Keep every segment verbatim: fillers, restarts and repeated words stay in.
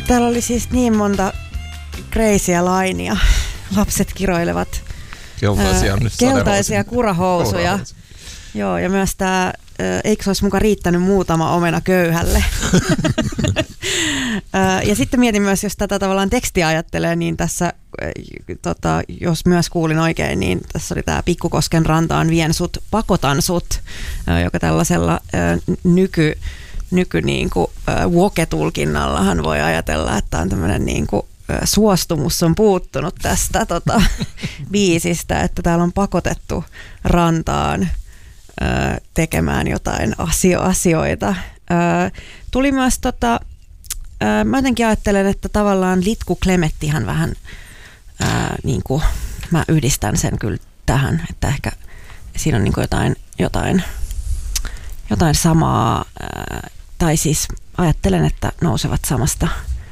Täällä oli siis niin monta crazyä lainia. Lapset kiroilevat. Keltaisia, ää, keltaisia kurahousuja. Joo, ja myös tämä, eikö se olisi muka riittänyt muutama omena köyhälle. Ja sitten mietin myös, jos tätä tavallaan tekstiä ajattelee, niin tässä, tota, jos myös kuulin oikein, niin tässä oli tämä Pikkukosken rantaan vien sut, pakotan sut, joka tällaisella nyky, nyky niin kuin woke-tulkinnallahan voi ajatella, että on tämmöinen niin kuin suostumus on puuttunut tästä tota, biisistä, että täällä on pakotettu rantaan ö, tekemään jotain asio- asioita. Ö, tuli myös, tota, ö, mä jotenkin ajattelen, että tavallaan Litku Klemettihan vähän, ö, niin kuin, mä yhdistän sen kyllä tähän, että ehkä siinä on niin kuin jotain, jotain, jotain samaa, ö, tai siis ajattelen, että nousevat samasta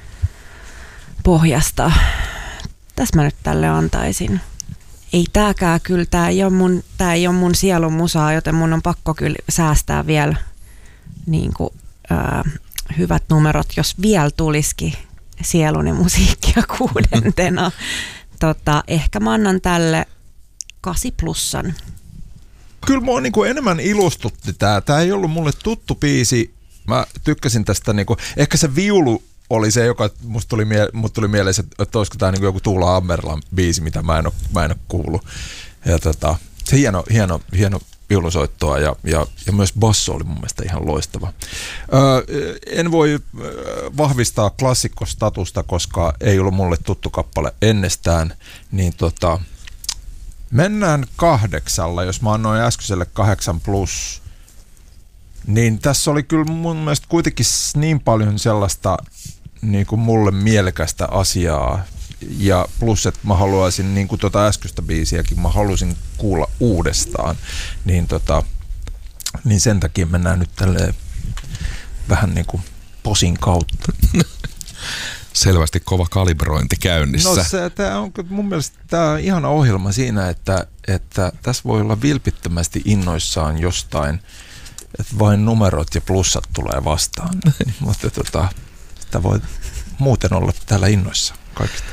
pohjasta. Tässä mä nyt tälle antaisin. Ei tääkään kyllä, tää ei ole mun, tää ei ole mun sielun musaa, joten mun on pakko kyllä säästää vielä niin kuin, ää, hyvät numerot, jos vielä tulisikin sieluni musiikkia kuudentena. tota, ehkä mä annan tälle kasi plussan. Kyllä mua niin kuin enemmän ilustutti tää. Tää ei ollut mulle tuttu biisi. Mä tykkäsin tästä, niin kuin, ehkä se viulu oli se, joka musta tuli, mie- mut tuli mieleen, että olisiko tämä niinku joku Tuula Ammerlan biisi, mitä mä en ole, mä en ole kuullut. Ja tota, se hieno, hieno, hieno viulusoittoa ja, ja, ja myös basso oli mun mielestä ihan loistava. Öö, en voi vahvistaa klassikkostatusta, koska ei ollut mulle tuttu kappale ennestään, niin tota, mennään kahdeksalla, jos mä annoin äskeiselle kahdeksan plus. Niin tässä oli kyllä mun mielestä kuitenkin niin paljon sellaista niin kuin mulle mielekästä asiaa. Ja plus, että mä haluaisin, niin kuin tuota äskeistä biisiäkin, mä haluaisin kuulla uudestaan. Niin, tota, niin sen takia mennään nyt tälleen vähän niin kuin posin kautta. Selvästi kova kalibrointi käynnissä. No se, tää on mun mielestä tää on ihana ohjelma siinä, että, että tässä voi olla vilpittömästi innoissaan jostain, että vain numerot ja plussat tulee vastaan. Mutta tota, sitä voi muuten olla täällä innoissa kaikista.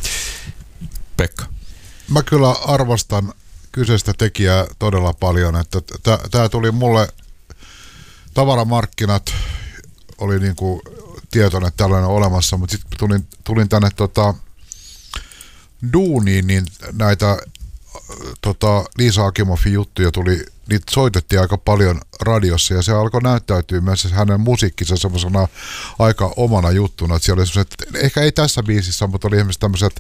Pekka. Mä kyllä arvostan kyseistä tekijää todella paljon. Että tää tuli mulle, tavaramarkkinat oli niinku tietoinen, että tällainen on olemassa, mutta sitten tulin, tulin tänne tota, duuniin, niin näitä tota, Liisa Akimovin juttuja tuli, niitä soitettiin aika paljon radiossa ja se alkoi näyttäytyä myös hänen musiikkinsa semmoisena aika omana juttuna. Että siellä oli semmoiset, ehkä ei tässä biisissä, mutta oli esimerkiksi tämmöiset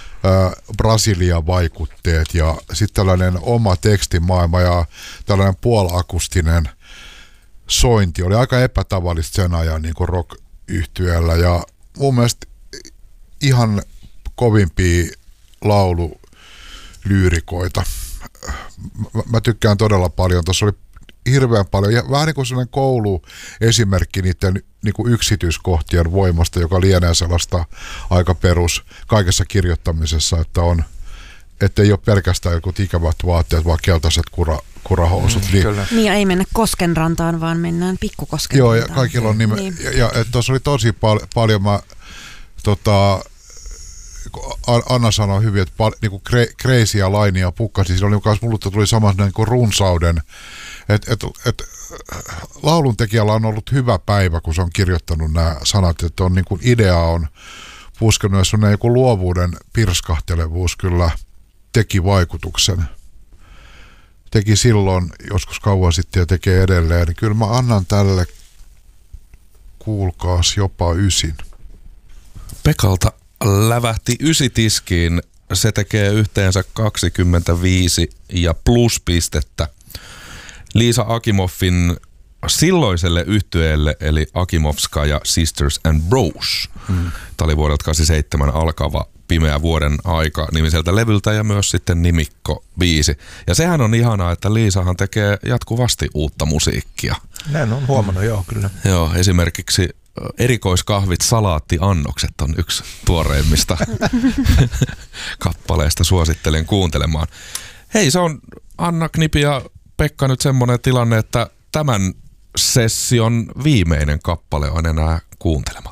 Brasilia-vaikutteet ja sitten tällainen oma tekstimaailma ja tällainen puolakustinen sointi oli aika epätavallista sen ajan niin kuin rock-yhtyeellä ja mun mielestä ihan kovimpia laululyyrikoita. Mä, mä tykkään todella paljon. Tuossa oli hirveän paljon, ja vähän niin kuin sellainen kouluesimerkki niiden niin kuin yksityiskohtien voimasta, joka lienee sellaista aika perus kaikessa kirjoittamisessa, että on, että ei ole pelkästään joku ikävät vaatteet, vaan keltaiset kura, kurahousut. Mm, niin, niin, ja ei mennä Koskenrantaan, vaan mennään Pikkukosken Joo, ja kaikilla on nime. Niin. Ja, ja tuossa oli tosi pal- paljon, mä tota, Anna sanoi hyvin, että pal- niinku crazyä lainia pukkasi. Siinä oli myös mulle tuli sama niinku runsauden, että et, et, laulun tekijällä on ollut hyvä päivä, kun se on kirjoittanut nämä sanat, että on niinku idea on puskenut, ja semmoinen joku luovuuden pirskahtelevuus kyllä teki vaikutuksen. Teki silloin joskus kauan sitten ja tekee edelleen. Niin kyllä mä annan tälle, kuulkaas, jopa ysin. Pekalta lävähti ysitiskiin. Se tekee yhteensä kaksikymmentäviisi ja pluspistettä. Liisa Akimovin silloiselle yhtyeelle eli Akimovskaja Sisters and Bros. Mm. Tämä oli vuodelta kahdeksankymmentäseitsemän alkava Pimeä vuoden aika -nimiseltä levyltä ja myös sitten nimikko-biisi. Ja sehän on ihanaa, että Liisahan tekee jatkuvasti uutta musiikkia. Näin on huomannut, joo, kyllä. Joo, esimerkiksi erikoiskahvit, salaattiannokset on yksi tuoreimmista kappaleista. Suosittelen kuuntelemaan. Hei, se on Anna, Knipi ja Pekka nyt semmoinen tilanne, että tämän session viimeinen kappale on enää kuuntelemassa.